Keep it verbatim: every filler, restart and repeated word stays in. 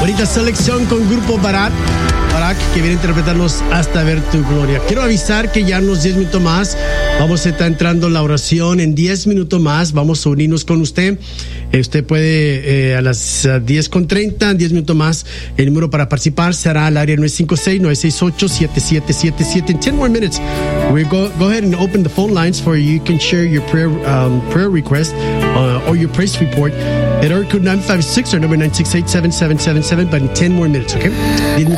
Bonita selección con Grupo Barak, Barak, que viene a interpretarnos Hasta Ver Tu Gloria. Quiero avisar que ya en unos diez minutos más vamos a estar entrando en la oración. En diez minutos más vamos a unirnos con usted. Eh, usted puede eh, a las diez con treinta, en diez minutos más, el número para participar será al área nueve cinco seis, nueve seis ocho, siete siete siete siete. In ten more minutes, we go go ahead and open the phone lines for you. You can share your prayer um, prayer request uh, or your praise report at area code nine five six or number nine six eight, seven seven seven seven, but in ten more minutes, okay?